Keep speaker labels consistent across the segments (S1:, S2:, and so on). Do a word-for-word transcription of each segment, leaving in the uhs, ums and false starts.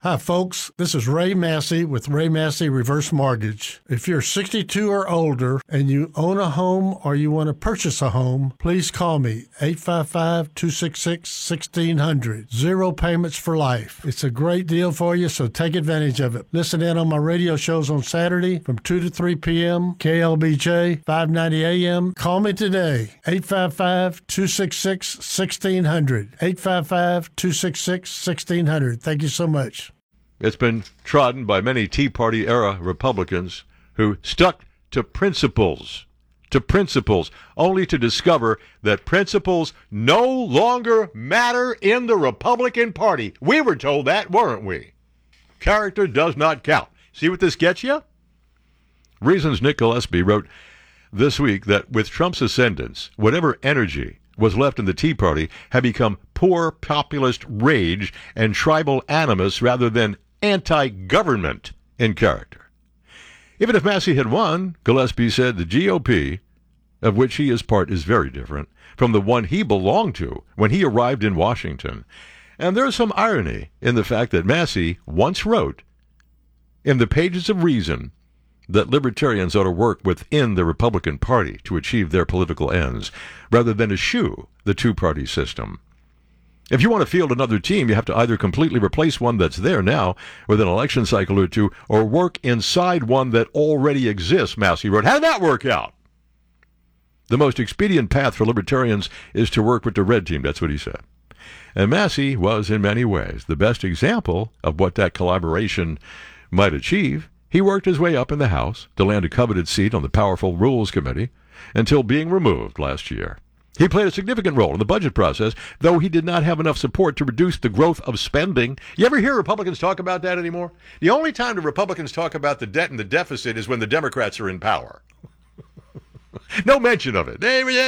S1: Hi, folks. This is Ray Massey with Ray Massey Reverse Mortgage. If you're sixty-two or older and you own a home or you want to purchase a home, please call me, eight five five, two six six, one six zero zero. Zero payments for life. It's a great deal for you, so take advantage of it. Listen in on my radio shows on Saturday from two to three p.m., K L B J, five ninety A M. Call me today, eight five five, two six six, one six zero zero. eight five five, two six six, one six zero zero. Thank you so much.
S2: It's been trodden by many Tea Party-era Republicans who stuck to principles, to principles, only to discover that principles no longer matter in the Republican Party. We were told that, weren't we? Character does not count. See what this gets you? Reasons Nick Gillespie wrote this week that with Trump's ascendance, whatever energy was left in the Tea Party had become poor populist rage and tribal animus rather than anti-government in character. Even if Massey had won, Gillespie said the G O P, of which he is part, is very different from the one he belonged to when he arrived in Washington. And there is some irony in the fact that Massey once wrote in the pages of Reason that libertarians ought to work within the Republican Party to achieve their political ends, rather than eschew the two-party system. If you want to field another team, you have to either completely replace one that's there now with an election cycle or two, or work inside one that already exists, Massey wrote. How did that work out? The most expedient path for libertarians is to work with the red team, that's what he said. And Massey was, in many ways, the best example of what that collaboration might achieve. He worked his way up in the House to land a coveted seat on the powerful Rules Committee until being removed last year. He played a significant role in the budget process, though he did not have enough support to reduce the growth of spending. You ever hear Republicans talk about that anymore? The only time the Republicans talk about the debt and the deficit is when the Democrats are in power. No mention of it.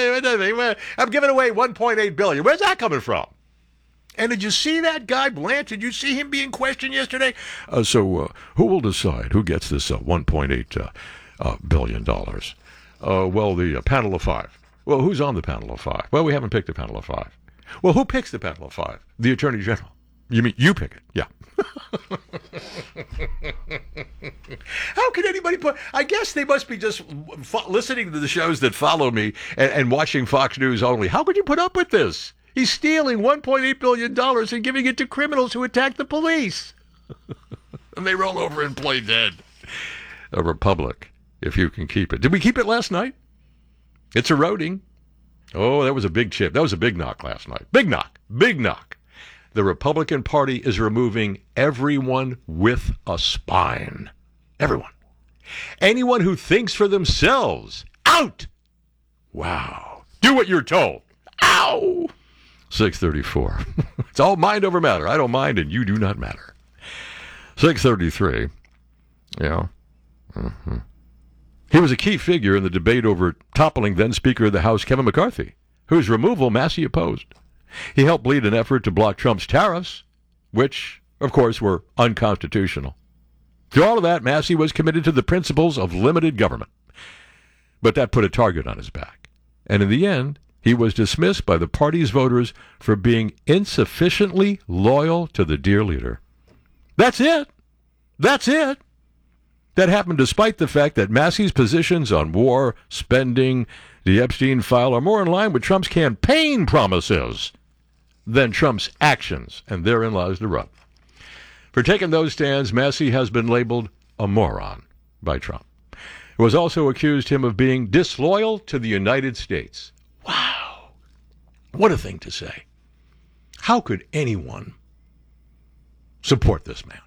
S2: I'm giving away one point eight billion dollars. Where's that coming from? And did you see that guy, Blanche? Did you see him being questioned yesterday? Uh, so uh, who will decide who gets this uh, one point eight uh, uh, billion dollars? Uh, well, the uh, panel of five. Well, who's on the panel of five? Well, we haven't picked the panel of five. Well, who picks the panel of five? The Attorney General. You mean you pick it? Yeah. How can anybody put... I guess they must be just fo- listening to the shows that follow me and, and watching Fox News only. How could you put up with this? He's stealing one point eight billion dollars and giving it to criminals who attack the police. And they roll over and play dead. A republic, if you can keep it. Did we keep it last night? It's eroding. Oh, that was a big chip. That was a big knock last night. Big knock. Big knock. The Republican Party is removing everyone with a spine. Everyone. Anyone who thinks for themselves. Out! Wow. Do what you're told. Ow! six thirty-four. It's all mind over matter. I don't mind and you do not matter. six thirty-three. Yeah. Mm-hmm. He was a key figure in the debate over toppling then-Speaker of the House Kevin McCarthy, whose removal Massey opposed. He helped lead an effort to block Trump's tariffs, which, of course, were unconstitutional. Through all of that, Massey was committed to the principles of limited government. But that put a target on his back. And in the end, he was dismissed by the party's voters for being insufficiently loyal to the dear leader. That's it. That's it. That happened despite the fact that Massey's positions on war, spending, the Epstein file are more in line with Trump's campaign promises than Trump's actions, and therein lies the rub. For taking those stands, Massey has been labeled a moron by Trump. It was also accused him of being disloyal to the United States. Wow. What a thing to say. How could anyone support this man?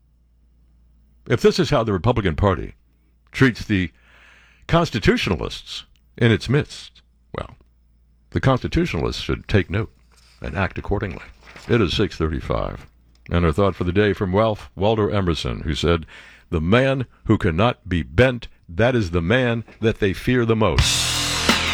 S2: If this is how the Republican Party treats the constitutionalists in its midst, well, the constitutionalists should take note and act accordingly. It is six thirty-five. And our thought for the day from Ralph Waldo Emerson, who said, "The man who cannot be bent, that is the man that they fear the most."